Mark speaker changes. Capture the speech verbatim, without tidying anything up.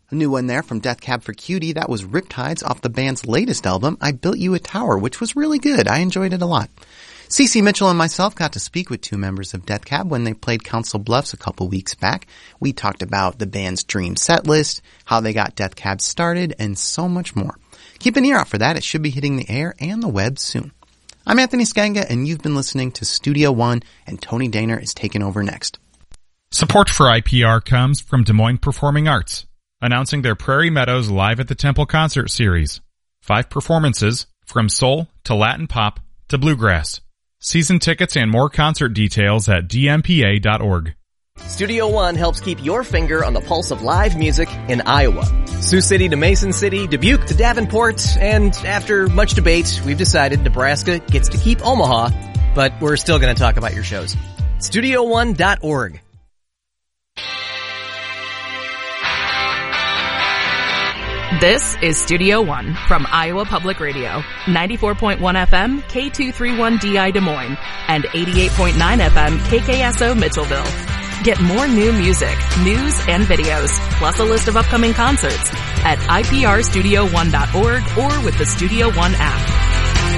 Speaker 1: A new one there from Death Cab for Cutie. That was Riptides off the band's latest album, I Built You a Tower, which was really good. I enjoyed it a lot. Cece Mitchell and myself got to speak with two members of Death Cab when they played Council Bluffs a couple weeks back. We talked about the band's dream set list, how they got Death Cab started, and so much more. Keep an ear out for that. It should be hitting the air and the web soon. I'm Anthony Skanga, and you've been listening to Studio One, and Tony Daner is taking over next.
Speaker 2: Support for I P R comes from Des Moines Performing Arts, announcing their Prairie Meadows Live at the Temple concert series. Five performances, from soul to Latin pop to bluegrass. Season tickets and more concert details at d m p a dot org.
Speaker 3: Studio One helps keep your finger on the pulse of live music in Iowa. Sioux City to Mason City, Dubuque to Davenport, and after much debate, we've decided Nebraska gets to keep Omaha, but we're still going to talk about your shows. studio one dot org.
Speaker 4: This is Studio One from Iowa Public Radio, ninety-four point one F M, K two thirty-one D I Des Moines, and eighty-eight point nine F M, K K S O Mitchellville. Get more new music, news, and videos, plus a list of upcoming concerts at I P R studio one dot org or with the Studio One app.